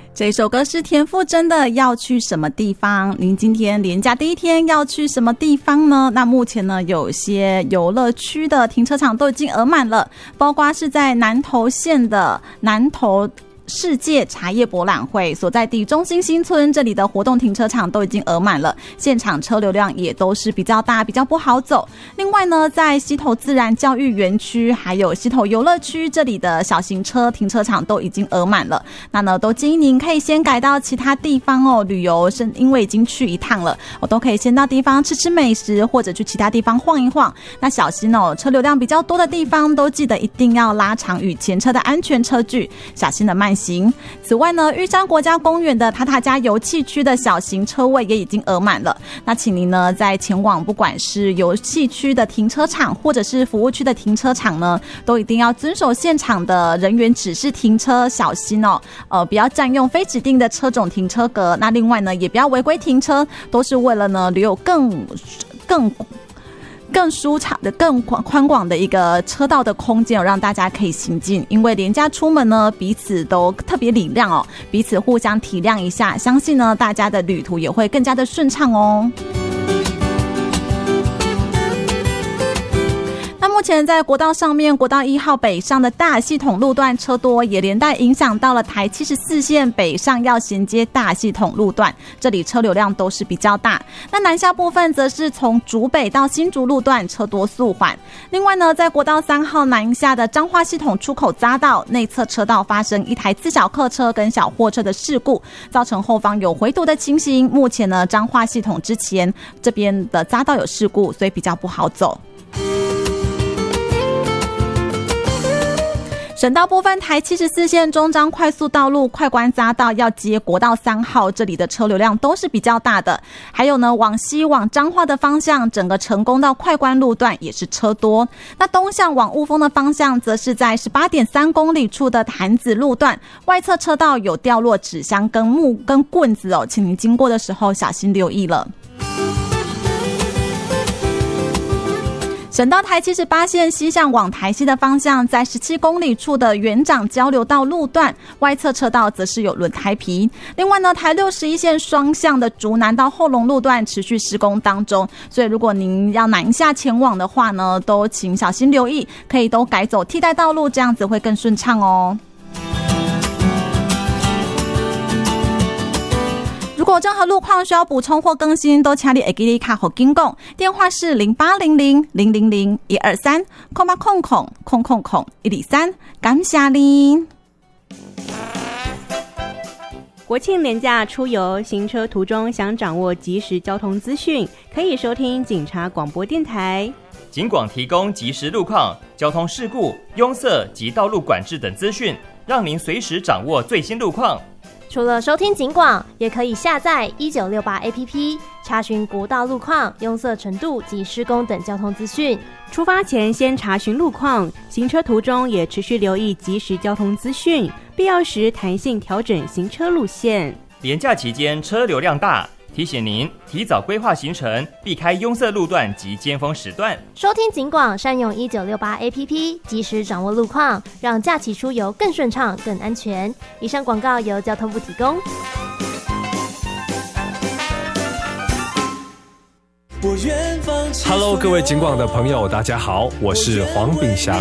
这首歌是田馥甄的《要去什么地方》。您今天连假第一天要去什么地方呢？那目前呢，有些游乐区的停车场都已经额满了，包括是在南投县的南投世界茶叶博览会所在地中心新村，这里的活动停车场都已经额满了，现场车流量也都是比较大，比较不好走。另外呢，在溪头自然教育园区还有溪头游乐区，这里的小型车停车场都已经额满了。那呢，都建议您可以先改到其他地方哦，旅游是因为已经去一趟了，我都可以先到地方吃吃美食，或者去其他地方晃一晃。那小心哦，车流量比较多的地方都记得一定要拉长与前车的安全车距，小心的慢行。此外呢，玉山国家公园的塔塔加游憩区的小型车位也已经额满了。那请您呢，在前往不管是游憩区的停车场或者是服务区的停车场呢，都一定要遵守现场的人员指示停车，小心哦，不要占用非指定的车种停车格。那另外呢，也不要违规停车，都是为了呢留有更舒畅的、更宽广的一个车道的空间，让大家可以行进。因为连假出门呢，彼此都特别礼让哦，彼此互相体谅一下，相信呢大家的旅途也会更加的顺畅哦。目前在国道上面，国道1号北上的大系统路段车多，也连带影响到了台74线北上要衔接大系统路段，这里车流量都是比较大。那南下部分则是从竹北到新竹路段车多速缓。另外呢，在国道3号南下的彰化系统出口匝道内侧车道发生一台自小客车跟小货车的事故，造成后方有回堵的情形。目前呢，彰化系统之前这边的匝道有事故，所以比较不好走。省道部分，台74线中彰快速道路快关匝道要接国道3号，这里的车流量都是比较大的。还有呢，往西往彰化的方向，整个成功到快关路段也是车多。那东向往雾峰的方向，则是在18.3公里处的潭子路段，外侧车道有掉落纸箱跟木跟棍子哦，请您经过的时候小心留意了。省道台78线西向往台西的方向，在17公里处的园长交流道路段，外侧车道则是有轮胎皮。另外呢，台61线双向的竹南到后龙路段持续施工当中，所以如果您要南下前往的话呢，都请小心留意，可以都改走替代道路，这样子会更顺畅哦。如果任何路况需要补充或更新，都请你会记得卡给警讲，电话是0800-000-123，0800-123，感谢您。 国庆连假出游，行车途中想掌握即时交通资讯，可以收听警察广播电台。 警广提供即时路况、交通事故、拥塞及道路管制等资讯，让您随时掌握最新路况。 除了收听警广，也可以下载1968 APP， 查询国道路况、拥塞程度及施工等交通资讯。 出发前先查询路况，行车途中也持续留意即时交通资讯，必要时弹性调整行车路线。 连假期间车流量大，提醒您提早规划行程，避开拥塞路段及尖峰时段。 收听警广，善用1968 APP， 及时掌握路况，让假期出游更顺畅、更安全。以上广告由交通部提供。 Hello， 各位警广的朋友，大家好，我是黄炳祥。